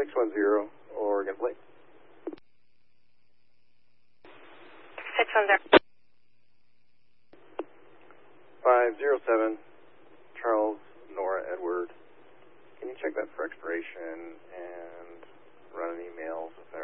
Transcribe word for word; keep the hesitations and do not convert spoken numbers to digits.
six one zero, Oregon plate. six one zero. five zero seven, Charles Nora Edward. Can you check that for expiration and run an email if they're